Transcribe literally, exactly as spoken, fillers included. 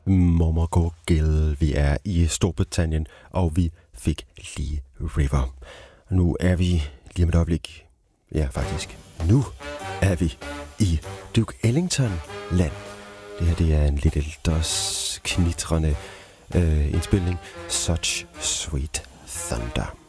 Mormorgogel. Vi er i Storbritannien, og vi fik lige River. Nu er vi lige om et øjeblik. Ja, faktisk. Nu er vi i Duke Ellington-land. Det her det er en lidt ældre, knitrende øh, indspilning. Such Sweet Thunder.